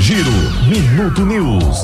Giro Minuto News.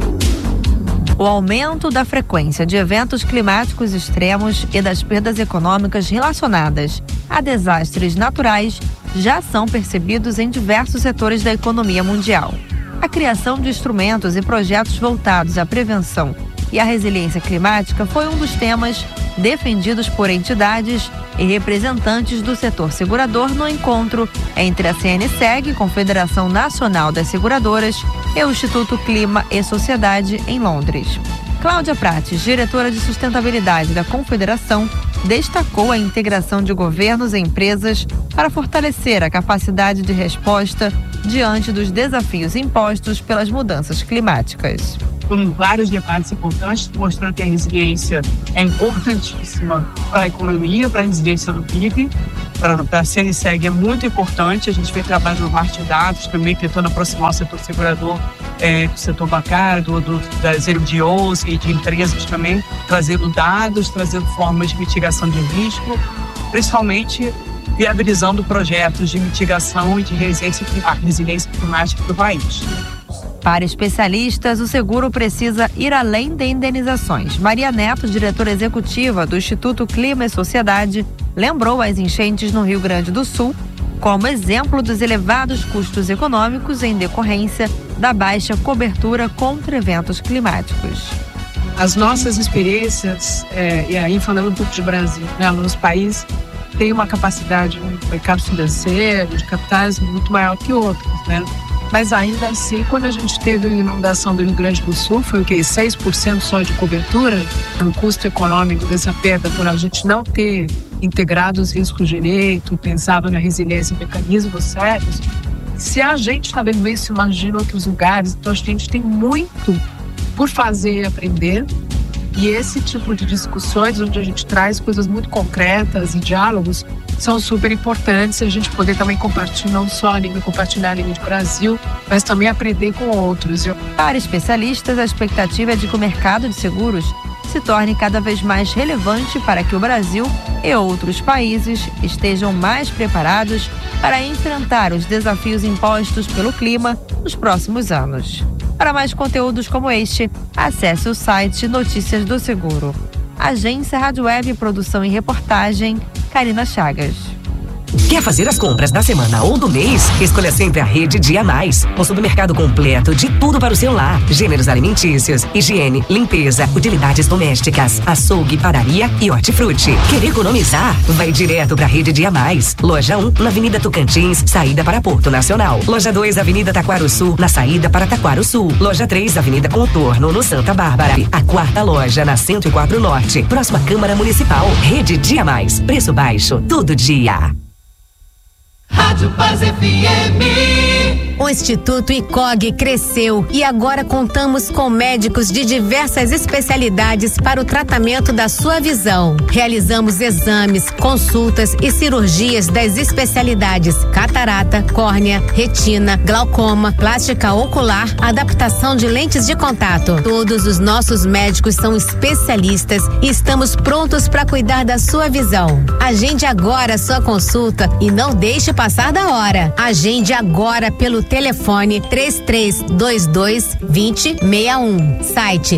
O aumento da frequência de eventos climáticos extremos e das perdas econômicas relacionadas a desastres naturais já são percebidos em diversos setores da economia mundial. A criação de instrumentos e projetos voltados à prevenção e à resiliência climática foi um dos temas defendidos por entidades e representantes do setor segurador no encontro entre a CNSEG, Confederação Nacional das Seguradoras, e o Instituto Clima e Sociedade, em Londres. Cláudia Prates, diretora de sustentabilidade da Confederação, destacou a integração de governos e empresas para fortalecer a capacidade de resposta diante dos desafios impostos pelas mudanças climáticas. Com vários debates importantes, mostrando que a resiliência é importantíssima para a economia, para a resiliência do PIB. Para a CNSEG é muito importante. A gente vem trabalhando no marco de dados também, tentando aproximar o setor segurador do setor bancário, das NGOs e de empresas também, trazendo dados, trazendo formas de mitigação de risco, principalmente viabilizando projetos de mitigação e de resiliência climática para o país. Para especialistas, o seguro precisa ir além de indenizações. Maria Neto, diretora executiva do Instituto Clima e Sociedade, lembrou as enchentes no Rio Grande do Sul como exemplo dos elevados custos econômicos em decorrência da baixa cobertura contra eventos climáticos. As nossas experiências, e aí falando um pouco de Brasil, né, nos países tem uma capacidade, um mercado financeiro, de capitais muito maior que outros, né? Mas ainda assim, quando a gente teve a inundação do Rio Grande do Sul, foi o quê? 6% só de cobertura? O custo econômico dessa perda, por a gente não ter integrado os riscos direito, pensado na resiliência e mecanismos sérios. Se a gente está vendo isso, imagina outros lugares. Então a gente tem muito por fazer e aprender. E esse tipo de discussões, onde a gente traz coisas muito concretas e diálogos, são super importantes. A gente poder também compartilhar, não só compartilhar a nível de Brasil, mas também aprender com outros. Para especialistas, a expectativa é de que o mercado de seguros se torne cada vez mais relevante para que o Brasil e outros países estejam mais preparados para enfrentar os desafios impostos pelo clima nos próximos anos. Para mais conteúdos como este, acesse o site Notícias do Seguro. Agência Rádio Web, produção e reportagem, Karina Chagas. Quer fazer as compras da semana ou do mês? Escolha sempre a Rede Dia Mais. Um supermercado completo de tudo para o seu lar. Gêneros alimentícios, higiene, limpeza, utilidades domésticas, açougue, padaria e hortifruti. Quer economizar? Vai direto para a Rede Dia Mais. Loja 1, na Avenida Tocantins, saída para Porto Nacional. Loja 2, Avenida Taquaro Sul, na saída para Taquaro Sul. Loja 3, Avenida Contorno, no Santa Bárbara. A quarta loja, na 104 Norte, próxima Câmara Municipal. Rede Dia Mais. Preço baixo, todo dia. Rádio Paz FM. O Instituto ICOG cresceu e agora contamos com médicos de diversas especialidades para o tratamento da sua visão. Realizamos exames, consultas e cirurgias das especialidades catarata, córnea, retina, glaucoma, plástica ocular, adaptação de lentes de contato. Todos os nossos médicos são especialistas e estamos prontos para cuidar da sua visão. Agende agora a sua consulta e não deixe passar da hora. Agende agora pelo telefone 3322-2061. Site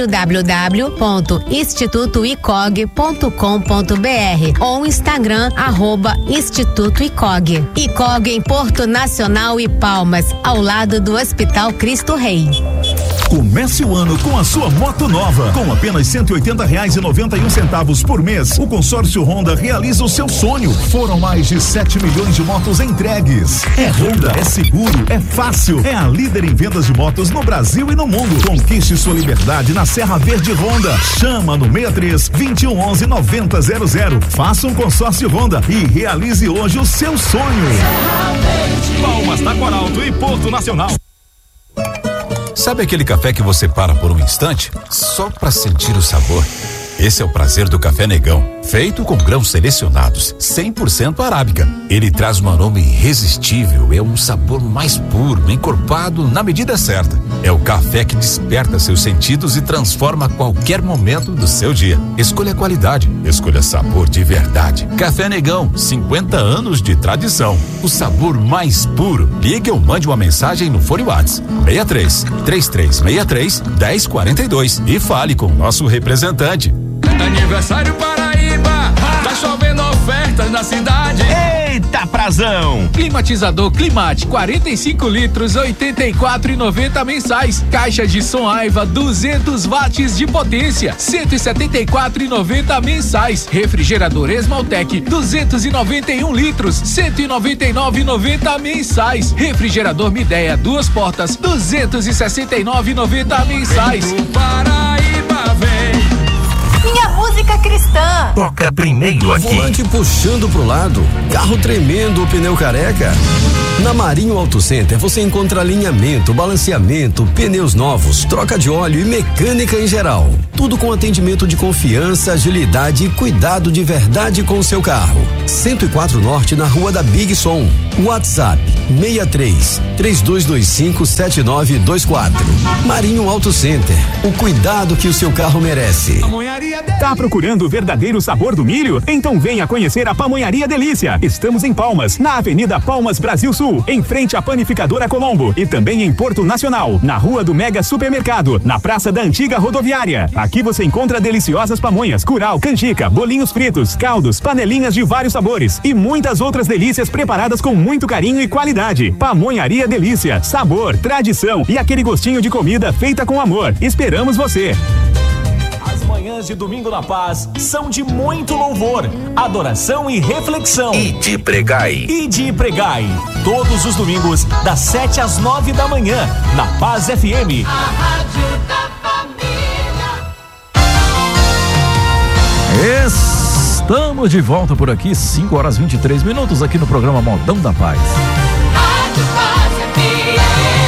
www.institutoicog.com.br ou Instagram @Instituto ICOG. ICOG em Porto Nacional e Palmas, ao lado do Hospital Cristo Rei. Comece o ano com a sua moto nova. Com apenas R$180,91 por mês, o consórcio Honda realiza o seu sonho. Foram mais de 7 milhões de motos entregues. É Honda, é seguro, é fácil. É a líder em vendas de motos no Brasil e no mundo. Conquiste sua liberdade na Serra Verde Honda. Chama no 63-2111-9000. Faça um consórcio Honda e realize hoje o seu sonho. Palmas, Taquaralto e Porto Nacional. Sabe aquele café que você para por um instante só para sentir o sabor? Esse é o prazer do Café Negão, feito com grãos selecionados, 100% arábica. Ele traz um aroma irresistível, é um sabor mais puro, encorpado na medida certa. É o café que desperta seus sentidos e transforma qualquer momento do seu dia. Escolha qualidade, escolha sabor de verdade. Café Negão, 50 anos de tradição. O sabor mais puro. Ligue ou mande uma mensagem no fone WhatsApp 63-3363-1042 e fale com o nosso representante. Aniversário Paraíba, tá chovendo ofertas na cidade. Eita, prazão! Climatizador Climate, 45 litros, 84,90 mensais. Caixa de som Aiva, 200 watts de potência, 174,90 mensais. Refrigerador Esmaltec, 291 litros, 199,90 mensais. Refrigerador Midea, 2 portas, 269,90 mensais. Vem pro Paraíba, vem! Minha música cristã. Toca primeiro aqui. Volante puxando pro lado, carro tremendo, o pneu careca. Na Marinho Auto Center você encontra alinhamento, balanceamento, pneus novos, troca de óleo e mecânica em geral. Tudo com atendimento de confiança, agilidade e cuidado de verdade com o seu carro. 104 Norte, na Rua da Big Som. WhatsApp 63-3225-7924. Marinho Auto Center, o cuidado que o seu carro merece. Tá procurando o verdadeiro sabor do milho? Então venha conhecer a Pamonharia Delícia. Estamos em Palmas, na Avenida Palmas Brasil Sul, em frente à Panificadora Colombo, e também em Porto Nacional, na Rua do Mega Supermercado, na Praça da Antiga Rodoviária. Aqui você encontra deliciosas pamonhas, curau, canjica, bolinhos fritos, caldos, panelinhas de vários sabores e muitas outras delícias preparadas com muito carinho e qualidade. Pamonharia Delícia, sabor, tradição e aquele gostinho de comida feita com amor. Esperamos você. As manhãs de Domingo na Paz são de muito louvor, adoração e reflexão. E de pregai. Todos os domingos, das 7 às 9 da manhã, na Paz FM. A Rádio da Família. Estamos de volta por aqui, 5h23 aqui no programa Modão da Paz. Rádio Paz FM.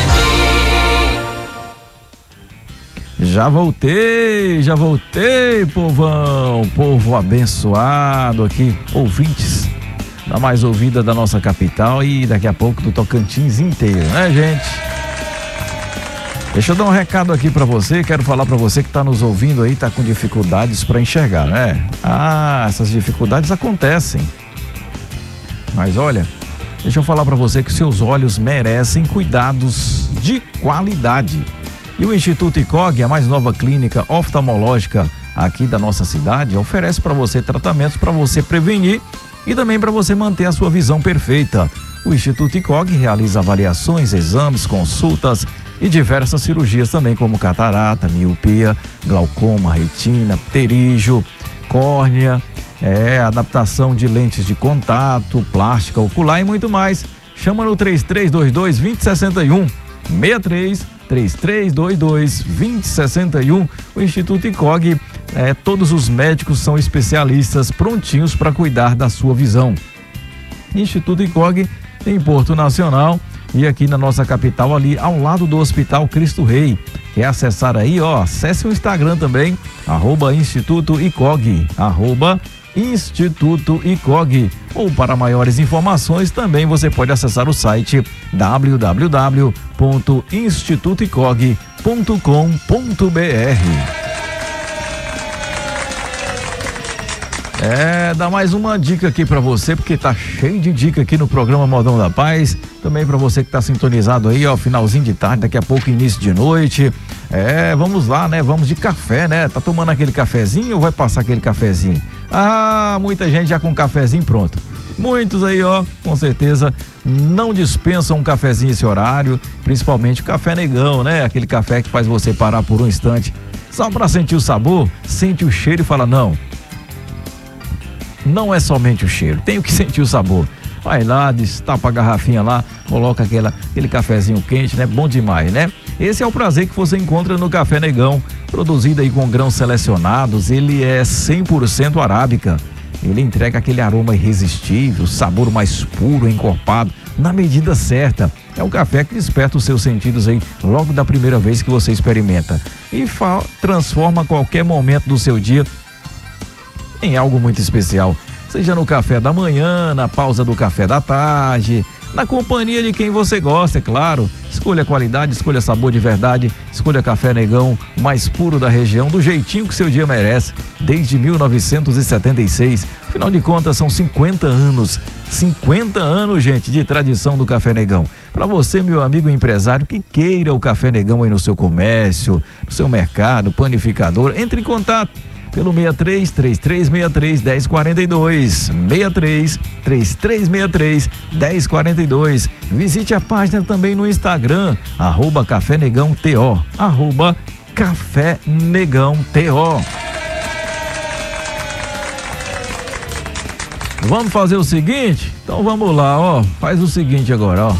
Já voltei, povão, povo abençoado aqui, ouvintes da mais ouvida da nossa capital e daqui a pouco do Tocantins inteiro, né, gente? Deixa eu dar um recado aqui pra você, quero falar pra você que tá nos ouvindo aí, tá com dificuldades pra enxergar, né? Essas dificuldades acontecem, mas olha, deixa eu falar pra você que seus olhos merecem cuidados de qualidade. E o Instituto ICOG, a mais nova clínica oftalmológica aqui da nossa cidade, oferece para você tratamentos para você prevenir e também para você manter a sua visão perfeita. O Instituto ICOG realiza avaliações, exames, consultas e diversas cirurgias também, como catarata, miopia, glaucoma, retina, pterígio, córnea, adaptação de lentes de contato, plástica ocular e muito mais. Chama no 3322-2061, 3322-2061. O Instituto ICOG, todos os médicos são especialistas prontinhos para cuidar da sua visão. Instituto ICOG em Porto Nacional e aqui na nossa capital, ali ao lado do Hospital Cristo Rei. Quer acessar aí, acesse o Instagram também, @Instituto ICOG, Instituto ICOG. Ou para maiores informações também você pode acessar o site www.institutoicog.com.br. Dá mais uma dica aqui pra você, porque tá cheio de dica aqui no programa Modão da Paz. Também pra você que tá sintonizado aí, finalzinho de tarde, daqui a pouco início de noite. Vamos lá, né? Vamos de café, né? Tá tomando aquele cafezinho ou vai passar aquele cafezinho? Muita gente já com cafezinho pronto. Muitos aí, com certeza não dispensam um cafezinho esse horário, principalmente o café negão, né? Aquele café que faz você parar por um instante só pra sentir o sabor, sente o cheiro e fala, não é somente o cheiro, tenho que sentir o sabor. Vai lá, destapa a garrafinha lá, coloca aquele cafezinho quente, né? Bom demais, né? Esse é o prazer que você encontra no Café Negão, produzido aí com grãos selecionados. Ele é 100% arábica. Ele entrega aquele aroma irresistível, sabor mais puro, encorpado, na medida certa. É um café que desperta os seus sentidos aí logo da primeira vez que você experimenta. E transforma qualquer momento do seu dia em algo muito especial. Seja no café da manhã, na pausa do café da tarde, na companhia de quem você gosta, é claro. Escolha qualidade, escolha sabor de verdade, escolha Café Negão, o mais puro da região, do jeitinho que seu dia merece, desde 1976. Afinal de contas, são 50 anos, gente, de tradição do Café Negão. Para você, meu amigo empresário, que queira o Café Negão aí no seu comércio, no seu mercado, panificador, entre em contato pelo 63-3363-1042, 63-3363-1042. Visite a página também no Instagram, @Café Negão TO, @Café Negão TO. Vamos fazer o seguinte? Então vamos lá, ó. Faz o seguinte agora, ó.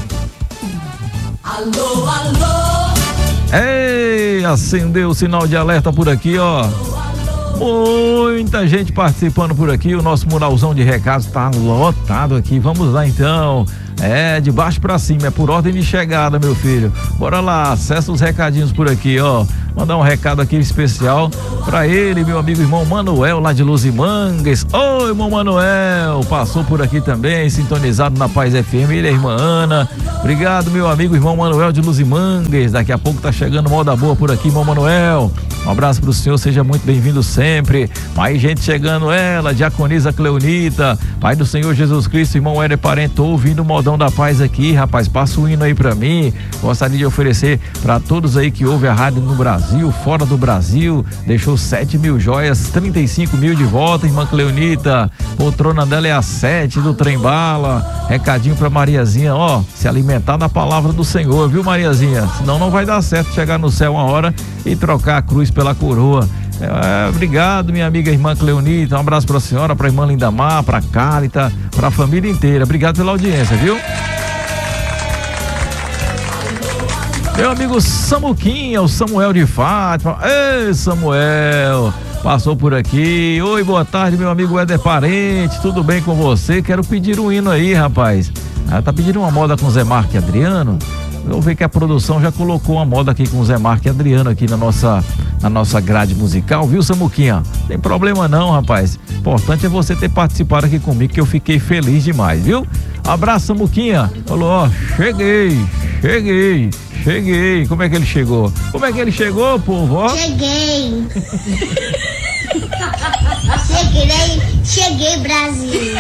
Alô, alô. Ei, acendeu o sinal de alerta por aqui, ó. Muita gente participando por aqui, o nosso muralzão de recados tá lotado aqui. Vamos lá então. De baixo pra cima, é por ordem de chegada, meu filho. Bora lá, acessa os recadinhos por aqui, ó. Mandar um recado aqui especial pra ele, meu amigo irmão Manuel, lá de Luzimangues. Oi, irmão Manuel, passou por aqui também, sintonizado na Paz FM, ele e a irmã Ana. Obrigado, meu amigo irmão Manuel de Luzimangues. Daqui a pouco tá chegando moda boa por aqui, irmão Manuel. Um abraço pro senhor, seja muito bem-vindo sempre. Mais gente chegando, ela, diaconisa Cleonita, Pai do Senhor Jesus Cristo, irmão Éder Parente, tô ouvindo o modão da paz aqui, rapaz, passa o hino aí pra mim. Gostaria de oferecer pra todos aí que ouvem a rádio no Brasil, fora do Brasil. Deixou 7.000 joias, 35.000 de volta, irmã Cleonita. Poltrona dela é a 7 do Trem Bala. Recadinho pra Mariazinha, ó, se alimentar da palavra do Senhor, viu, Mariazinha? Senão não vai dar certo chegar no céu uma hora e trocar a cruz pela coroa. Obrigado, minha amiga irmã Cleonita. Um abraço pra senhora, pra irmã Lindamar, pra Cálita, pra família inteira. Obrigado pela audiência, viu? Meu amigo Samuquinha, o Samuel de Fátima. Ei, Samuel, passou por aqui. Oi, boa tarde, meu amigo Éder Parente. Tudo bem com você? Quero pedir um hino aí, rapaz. Tá pedindo uma moda com Zé Marque e Adriano? Eu vi que a produção já colocou uma moda aqui com o Zé Marque e Adriano aqui na nossa grade musical, viu, Samuquinha? Tem problema não, rapaz. Importante é você ter participado aqui comigo, que eu fiquei feliz demais, viu? Abraço, Samuquinha. Falou, ó, cheguei. Como é que ele chegou? Povo? Ó? Cheguei, Brasil.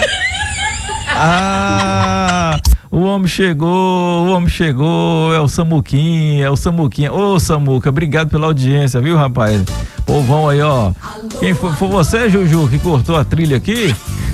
O homem chegou, é o Samuquinha. Ô, Samuca, obrigado pela audiência, viu, rapaz? Povão aí, ó. Quem foi você, Juju, que cortou a trilha aqui?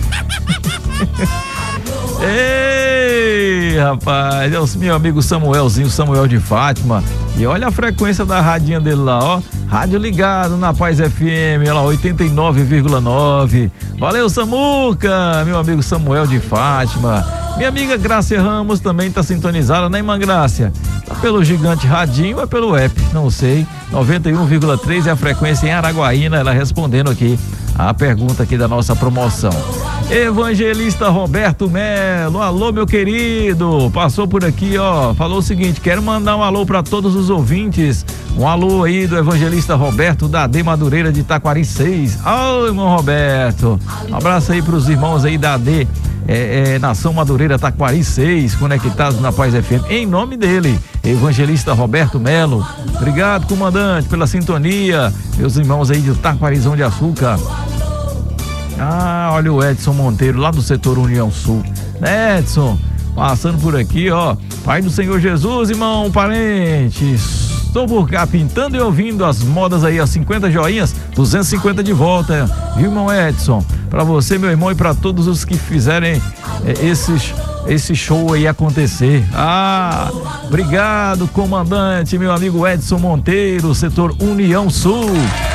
Ei, rapaz, é o meu amigo Samuelzinho, Samuel de Fátima. E olha a frequência da radinha dele lá, ó. Rádio ligado na Paz FM, lá 89,9. Valeu, Samuca, meu amigo Samuel de Fátima. Minha amiga Grácia Ramos também tá sintonizada, né, irmã Grácia? Tá pelo Gigante Radinho ou é pelo app? Não sei. 91,3 é a frequência em Araguaína, ela respondendo aqui a pergunta aqui da nossa promoção. Evangelista Roberto Melo, alô, meu querido, passou por aqui, ó, falou o seguinte: quero mandar um alô para todos os ouvintes, um alô aí do Evangelista Roberto da AD Madureira de Taquari 6. Ô, irmão Roberto, um abraço aí pros irmãos aí da AD Nação Madureira Taquari 6, conectados na Paz FM, em nome dele, Evangelista Roberto Melo. Obrigado, comandante, pela sintonia, meus irmãos aí de Taquarizão de Açúcar. Olha o Edson Monteiro, lá do setor União Sul. Edson, passando por aqui, ó. Pai do Senhor Jesus, irmão Parente. Estou por cá pintando e ouvindo as modas aí, as 50 joinhas, 250 de volta, viu, irmão Edson? Pra você, meu irmão, e pra todos os que fizerem esse show aí acontecer. Obrigado, comandante, meu amigo Edson Monteiro, setor União Sul.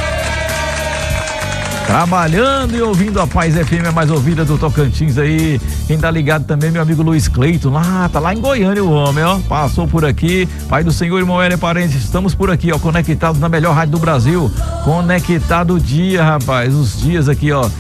Trabalhando e ouvindo a Paz FM, a mais ouvida do Tocantins aí. Quem tá ligado também, meu amigo Luiz Cleiton, tá lá em Goiânia o homem, ó. Passou por aqui. Pai do Senhor, irmão Éder Parente, estamos por aqui, ó, conectados na melhor rádio do Brasil. Conectado o dia, rapaz. Os dias aqui, ó.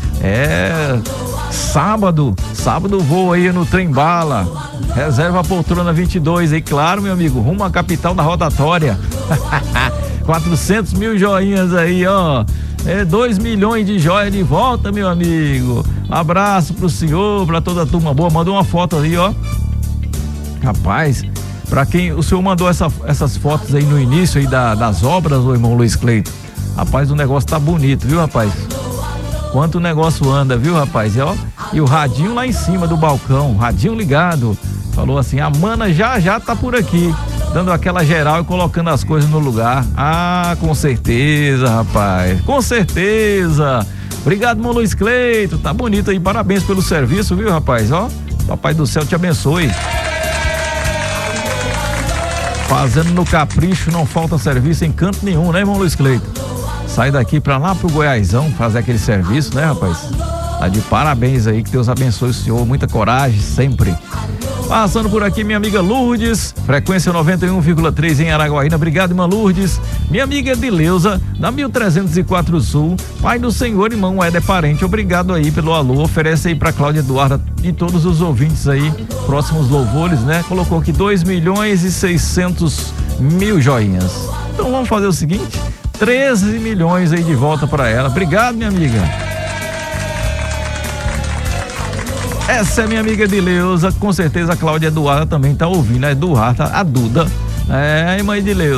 Sábado voo aí no Trem Bala. Reserva a poltrona 22 aí, claro, meu amigo, rumo à capital da rotatória. 400 mil joinhas aí, ó. 2 milhões de joias de volta, meu amigo. Abraço pro senhor, pra toda a turma boa. Mandou uma foto aí, ó. Rapaz, pra quem o senhor mandou essas fotos aí no início aí das obras, ô irmão Luiz Cleito. Rapaz, o negócio tá bonito, viu, rapaz? Quanto o negócio anda, viu, rapaz? E o radinho lá em cima do balcão, radinho ligado. Falou assim, a mana já tá por aqui, dando aquela geral e colocando as coisas no lugar. Ah, com certeza, rapaz, com certeza. Obrigado, irmão Luiz Cleito, tá bonito aí, parabéns pelo serviço, viu, rapaz? Ó, Papai do céu te abençoe. Fazendo no capricho, não falta serviço em canto nenhum, né, irmão Luiz Cleito? Sai daqui pra lá pro Goiásão fazer aquele serviço, né, rapaz? Tá de parabéns aí, que Deus abençoe o senhor, muita coragem sempre. Passando por aqui, minha amiga Lourdes, frequência 91,3 em Araguaína. Obrigado, irmã Lourdes. Minha amiga Edileuza, da 1304 Sul. Pai do Senhor, irmão Éder Parente. Obrigado aí pelo alô. Oferece aí pra Cláudia Eduarda e todos os ouvintes aí, próximos louvores, né? Colocou aqui 2.600.000 joinhas. Então vamos fazer o seguinte: 13 milhões aí de volta pra ela. Obrigado, minha amiga. Essa é minha amiga Edileuza, com certeza a Cláudia Eduarda também tá ouvindo, a Eduarda, a Duda, irmã Edileuza.